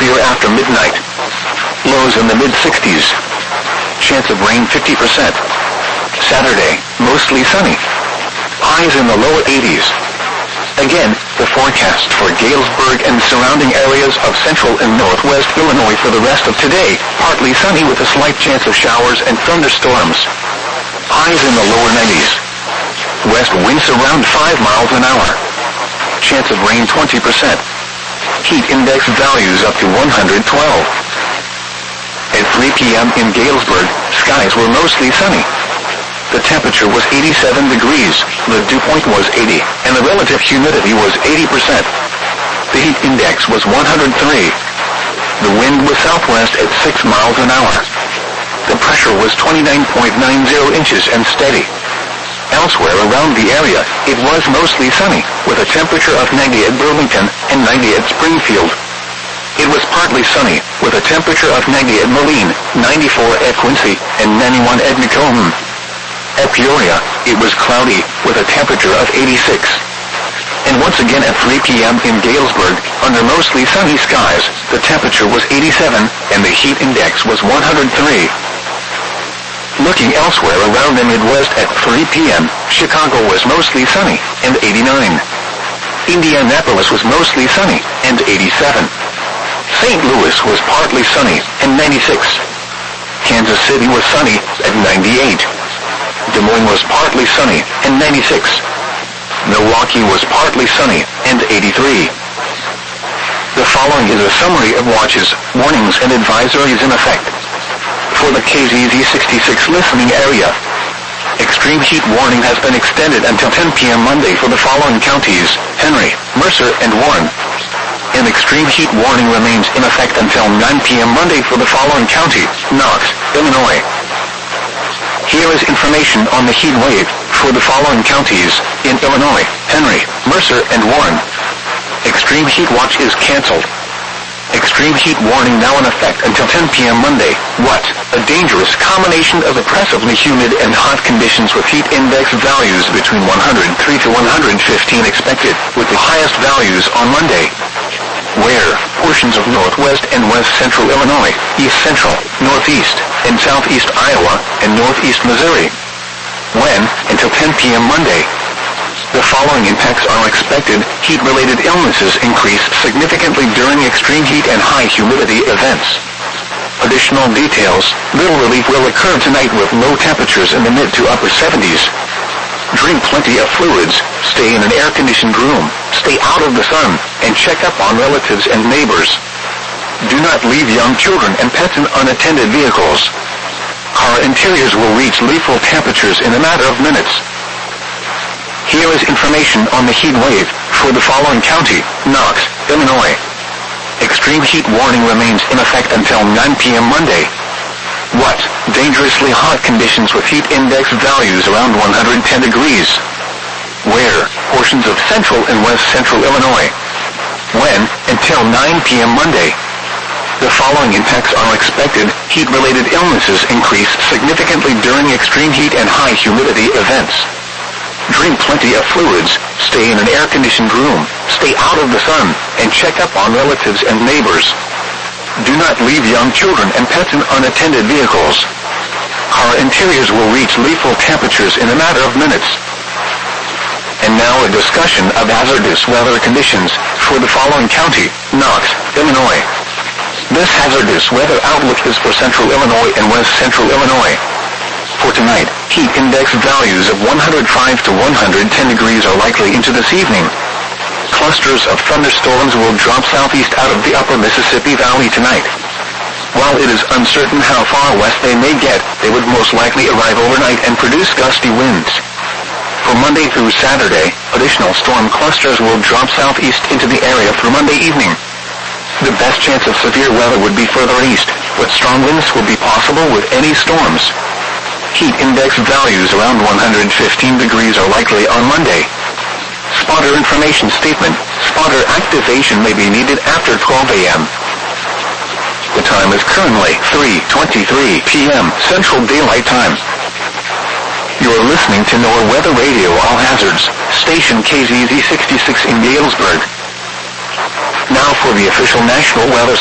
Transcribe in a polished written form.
clear after midnight. Lows in the mid-60s. Chance of rain 50%. Saturday, mostly sunny. Highs in the lower 80s. Again, the forecast for Galesburg and surrounding areas of central and northwest Illinois for the rest of today, partly sunny with a slight chance of showers and thunderstorms. Highs in the lower 90s. West winds around 5 miles an hour. Chance of rain 20%. Heat index values up to 112. At 3 p.m. in Galesburg, skies were mostly sunny. The temperature was 87 degrees, the dew point was 80, and the relative humidity was 80%. The heat index was 103. The wind was southwest at 6 miles an hour. The pressure was 29.90 inches and steady. Elsewhere around the area, it was mostly sunny, with a temperature of 90 at Burlington and 90 at Springfield. It was partly sunny, with a temperature of 90 at Moline, 94 at Quincy, and 91 at Macomb. At Peoria, it was cloudy, with a temperature of 86. And once again at 3 p.m. in Galesburg, under mostly sunny skies, the temperature was 87, and the heat index was 103. Looking elsewhere around the Midwest at 3 p.m., Chicago was mostly sunny, and 89. Indianapolis was mostly sunny, and 87. St. Louis was partly sunny, and 96. Kansas City was sunny, at 98. Des Moines was partly sunny, and 96. Milwaukee was partly sunny, and 83. The following is a summary of watches, warnings, and advisories in effect. For the KZZ 66 listening area, extreme heat warning has been extended until 10 p.m. Monday for the following counties: Henry, Mercer, and Warren. An extreme heat warning remains in effect until 9 p.m. Monday for the following county: Knox, Illinois. Here is information on the heat wave for the following counties in Illinois: Henry, Mercer, and Warren. Extreme heat watch is canceled. Extreme heat warning now in effect until 10 p.m. Monday. What? A dangerous combination of oppressively humid and hot conditions with heat index values between 103 to 115 expected, with the highest values on Monday. Where? Portions of northwest and west central Illinois, east central, northeast, and southeast Iowa, and northeast Missouri. When? Until 10 p.m. Monday. The following impacts are expected: heat-related illnesses increase significantly during extreme heat and high humidity events. Additional details: little relief will occur tonight with low temperatures in the mid to upper 70s. Drink plenty of fluids, stay in an air-conditioned room, stay out of the sun, and check up on relatives and neighbors. Do not leave young children and pets in unattended vehicles. Car interiors will reach lethal temperatures in a matter of minutes. Here is information on the heat wave for the following county: Knox, Illinois. Extreme heat warning remains in effect until 9 p.m. Monday. What? Dangerously hot conditions with heat index values around 110 degrees. Where? Portions of central and west central Illinois. When? Until 9 p.m. Monday. The following impacts are expected: heat-related illnesses increase significantly during extreme heat and high humidity events. Drink plenty of fluids, stay in an air-conditioned room, stay out of the sun, and check up on relatives and neighbors. Do not leave young children and pets in unattended vehicles. Car interiors will reach lethal temperatures in a matter of minutes. And now a discussion of hazardous weather conditions for the following county: Knox, Illinois. This hazardous weather outlook is for central Illinois and west central Illinois. For tonight, heat index values of 105 to 110 degrees are likely into this evening. Clusters of thunderstorms will drop southeast out of the upper Mississippi Valley tonight. While it is uncertain how far west they may get, they would most likely arrive overnight and produce gusty winds. For Monday through Saturday, additional storm clusters will drop southeast into the area through Monday evening. The best chance of severe weather would be further east, but strong winds will be possible with any storms. Heat index values around 115 degrees are likely on Monday. Spotter information statement: spotter activation may be needed after 12 a.m. The time is currently 3:23 p.m. Central Daylight Time. You are listening to NOAA Weather Radio All Hazards, station KZZ 66 in Galesburg. Now for the official National Weather